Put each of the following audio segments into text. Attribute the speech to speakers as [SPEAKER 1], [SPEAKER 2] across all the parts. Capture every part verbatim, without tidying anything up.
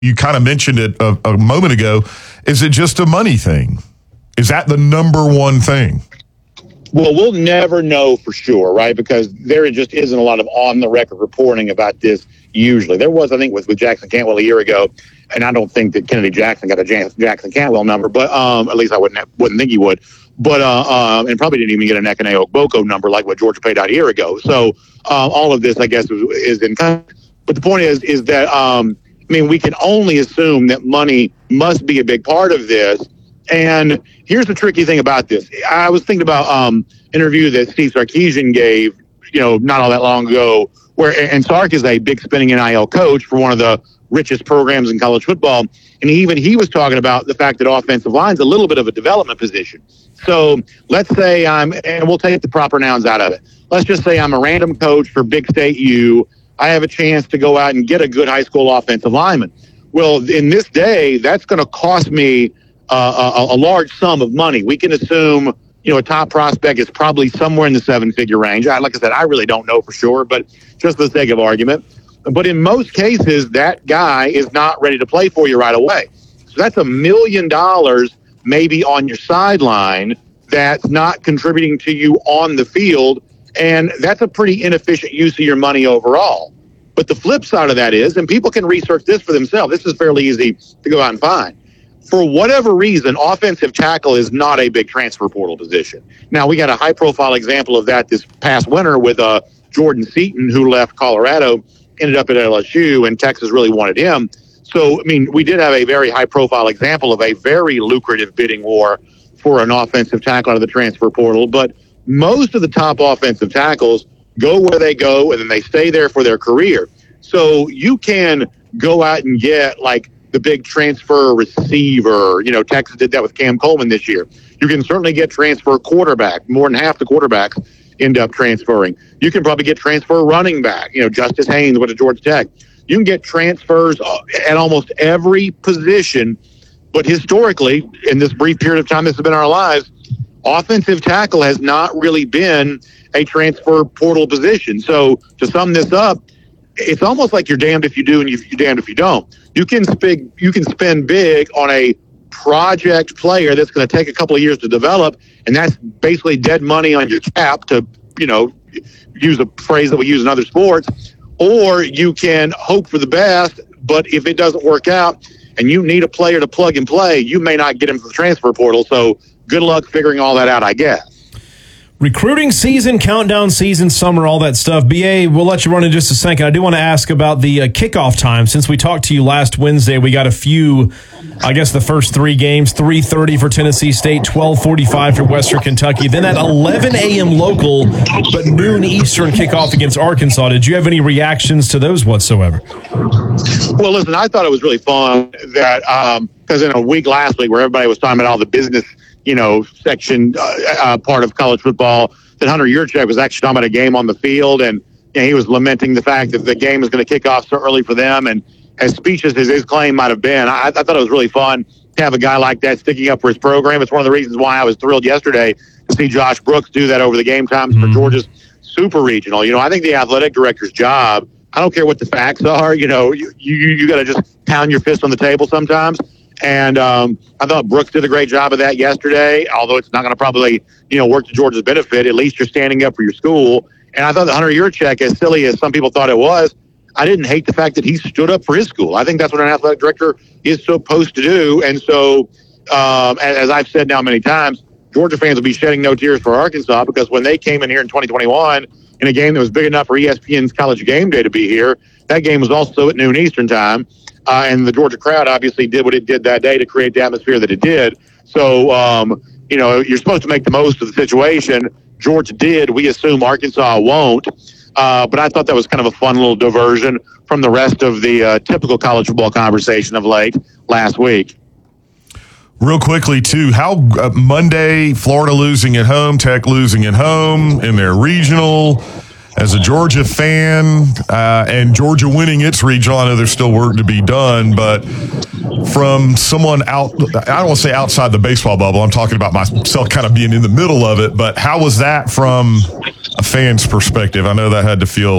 [SPEAKER 1] you kind of mentioned it a, a moment ago. Is it just a money thing? Is that the number one thing?
[SPEAKER 2] Well, we'll never know for sure, right? Because there just isn't a lot of on-the-record reporting about this usually. There was, I think, with, with Jackson Cantwell a year ago, and I don't think that Kennedy Jackson got a Jackson Cantwell number, but um, at least I wouldn't wouldn't think he would. But uh, uh, and probably didn't even get an Ekene Ogboko number like what Georgia paid out a year ago. So uh, all of this, I guess, is, is in. But the point is, is that um, I mean, we can only assume that money must be a big part of this. And here's the tricky thing about this. I was thinking about um interview that Steve Sarkisian gave, you know, not all that long ago, where and Sark is a big spending N I L coach for one of the richest programs in college football. And even he was talking about the fact that offensive line's a little bit of a development position. So let's say I'm, and we'll take the proper nouns out of it. Let's just say I'm a random coach for Big State U. I have a chance to go out and get a good high school offensive lineman. Well, in this day, that's going to cost me uh, a, a large sum of money. We can assume, you know, a top prospect is probably somewhere in the seven-figure range. I, like I said, I really don't know for sure, but just for the sake of argument. But in most cases, that guy is not ready to play for you right away. So that's a million dollars maybe on your sideline that's not contributing to you on the field, and that's a pretty inefficient use of your money overall. But the flip side of that is, and people can research this for themselves, this is fairly easy to go out and find. For whatever reason, offensive tackle is not a big transfer portal position. Now, we got a high-profile example of that this past winter with uh, Jordan Seaton, who left Colorado, ended up at L S U, and Texas really wanted him. So, I mean, we did have a very high-profile example of a very lucrative bidding war for an offensive tackle out of the transfer portal. But most of the top offensive tackles go where they go, and then they stay there for their career. So you can go out and get, like, the big transfer receiver. You know, Texas did that with Cam Coleman this year. You can certainly get transfer quarterback. More than half the quarterbacks end up transferring. You can probably get transfer running back. You know, Justice Haynes went to Georgia Tech. You can get transfers at almost every position. But historically, in this brief period of time this has been our lives, offensive tackle has not really been a transfer portal position. So to sum this up, it's almost like you're damned if you do and you're damned if you don't. You can spend, you can spend big on a project player that's going to take a couple of years to develop, and that's basically dead money on your cap, to, you know, use a phrase that we use in other sports. Or you can hope for the best, but if it doesn't work out and you need a player to plug and play, you may not get him from the transfer portal. So good luck figuring all that out, I guess.
[SPEAKER 3] Recruiting season, countdown season, summer, all that stuff. B A, we'll let you run in just a second. I do want to ask about the uh, kickoff time. Since we talked to you last Wednesday, we got a few, I guess the first three games, three thirty for Tennessee State, twelve forty-five for Western Kentucky. Then at eleven a.m. local, but noon Eastern kickoff against Arkansas. Did you have any reactions to those whatsoever?
[SPEAKER 2] Well, listen, I thought it was really fun that, because um, in a week last week where everybody was talking about all the business, you know, section uh, uh, part of college football, that Hunter Yurchek was actually talking about a game on the field, and you know, he was lamenting the fact that the game was going to kick off so early for them. And as specious as his claim might have been, I, I thought it was really fun to have a guy like that sticking up for his program. It's one of the reasons why I was thrilled yesterday to see Josh Brooks do that over the game times mm-hmm. for Georgia's super regional. You know, I think the athletic director's job, I don't care what the facts are, you know, you, you, you got to just pound your fist on the table sometimes. And um, I thought Brooks did a great job of that yesterday, although it's not going to probably, you know, work to Georgia's benefit. At least you're standing up for your school. And I thought that Hunter Yurchek, as silly as some people thought it was, I didn't hate the fact that he stood up for his school. I think that's what an athletic director is supposed to do. And so, um, as, as I've said now many times, Georgia fans will be shedding no tears for Arkansas, because when they came in here in twenty twenty-one in a game that was big enough for E S P N's College Game Day to be here, that game was also at noon Eastern time. Uh, and the Georgia crowd obviously did what it did that day to create the atmosphere that it did. So, um, you know, you're supposed to make the most of the situation. Georgia did. We assume Arkansas won't. Uh, but I thought that was kind of a fun little diversion from the rest of the uh, typical college football conversation of late last week.
[SPEAKER 1] Real quickly, too, how uh, Monday, Florida losing at home, Tech losing at home in their regional. As a Georgia fan, uh, and Georgia winning its regional, I know there's still work to be done, but from someone out, I don't want to say outside the baseball bubble, I'm talking about myself kind of being in the middle of it, but how was that from a fan's perspective? I know that had to feel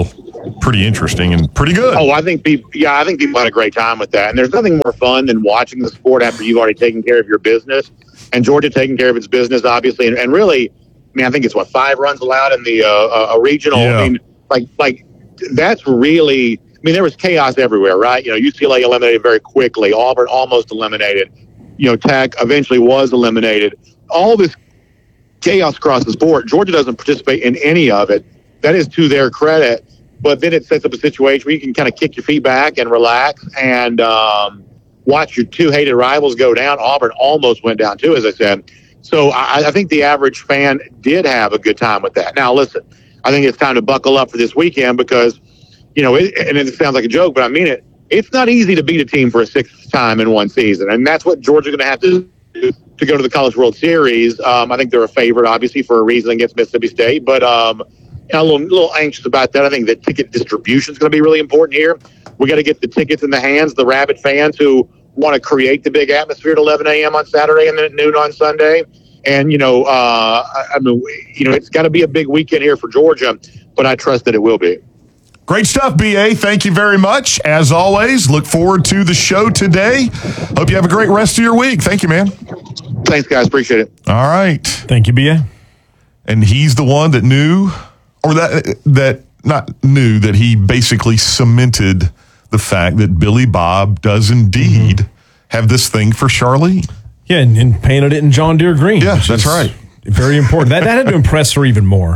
[SPEAKER 1] pretty interesting and pretty good.
[SPEAKER 2] Oh, I think people, yeah, I think people had a great time with that. And there's nothing more fun than watching the sport after you've already taken care of your business. And Georgia taking care of its business, obviously, and, and really, I mean, I think it's what five runs allowed in the uh, a regional.
[SPEAKER 1] Yeah.
[SPEAKER 2] I mean, like, like that's really. I mean, there was chaos everywhere, right? You know, U C L A eliminated very quickly. Auburn almost eliminated. You know, Tech eventually was eliminated. All this chaos across the sport. Georgia doesn't participate in any of it. That is to their credit. But then it sets up a situation where you can kind of kick your feet back and relax and um, watch your two hated rivals go down. Auburn almost went down too, as I said. So I, I think the average fan did have a good time with that. Now, listen, I think it's time to buckle up for this weekend because, you know, it, and it sounds like a joke, but I mean it. It's not easy to beat a team for a sixth time in one season, and that's what Georgia's going to have to do to go to the College World Series. Um, I think they're a favorite, obviously, for a reason against Mississippi State, but um, you know, a little, little anxious about that. I think that ticket distribution is going to be really important here. We got to get the tickets in the hands of the rabid fans who want to create the big atmosphere at eleven a.m. on Saturday and then at noon on Sunday. And, you know, uh, I mean, you know, it's got to be a big weekend here for Georgia, but I trust that it will be.
[SPEAKER 1] Great stuff, B A. Thank you very much. As always, look forward to the show today. Hope you have a great rest of your week. Thank you, man.
[SPEAKER 2] Thanks, guys. Appreciate it.
[SPEAKER 1] All right.
[SPEAKER 3] Thank you, B A.
[SPEAKER 1] And he's the one that knew, or that, that not knew, that he basically cemented the fact that Billy Bob does indeed mm-hmm. have this thing for Charlene.
[SPEAKER 3] Yeah, and, and painted it in John Deere green.
[SPEAKER 1] Yeah, that's right.
[SPEAKER 3] Very important. That, that had to impress her even more.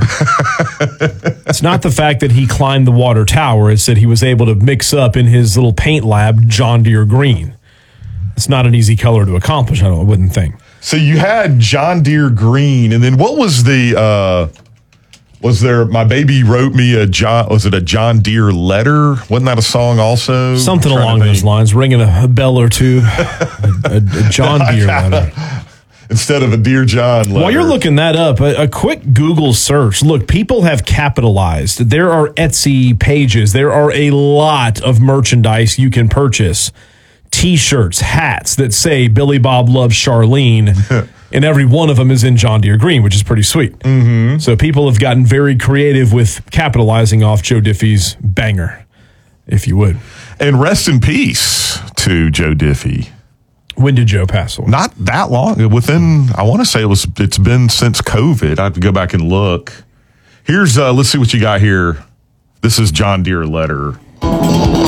[SPEAKER 3] It's not the fact that he climbed the water tower. It's that he was able to mix up in his little paint lab John Deere green. It's not an easy color to accomplish, I, don't, I wouldn't think.
[SPEAKER 1] So you had John Deere green, and then what was the, uh, was there, my baby wrote me a John, was it a John Deere letter? Wasn't that a song also?
[SPEAKER 3] Something along those lines, ringing a, a bell or two. a, a, a John Deere letter.
[SPEAKER 1] Instead of a Dear John letter.
[SPEAKER 3] While you're looking that up, a, a quick Google search. Look, people have capitalized. There are Etsy pages. There are a lot of merchandise you can purchase. T-shirts, hats that say Billy Bob loves Charlene. And every one of them is in John Deere green, which is pretty sweet.
[SPEAKER 1] Mm-hmm.
[SPEAKER 3] So people have gotten very creative with capitalizing off Joe Diffie's banger, if you would.
[SPEAKER 1] And rest in peace to Joe Diffie.
[SPEAKER 3] When did Joe pass away?
[SPEAKER 1] Not that long. Within, I want to say it was. It's been since COVID. I have to go back and look. Here's, uh, let's see what you got here. This is John Deere letter.